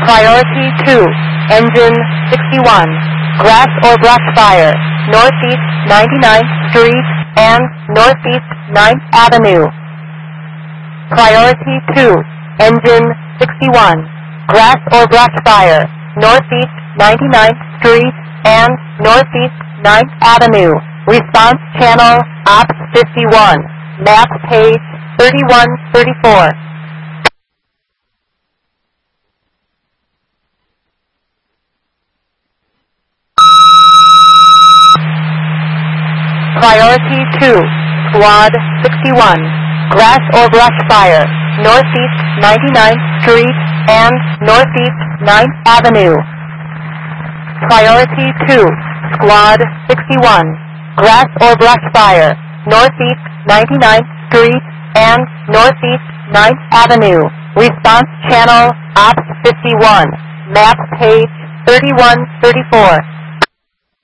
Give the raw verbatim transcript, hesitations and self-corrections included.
Priority two, engine sixty-one, grass or brush fire, Northeast ninety-ninth Street and Northeast ninth Avenue. Priority two, engine sixty-one, grass or brush fire, Northeast ninety-ninth Street and Northeast ninth Avenue. Response channel Ops fifty-one, map page thirty-one thirty-four. Priority two, Squad sixty-one, grass or brush fire, Northeast ninety-ninth Street and Northeast ninth Avenue. Priority two, Squad sixty-one, grass or brush fire, Northeast ninety-ninth Street and Northeast ninth Avenue. Response channel Ops fifty-one, map page thirty-one thirty-four.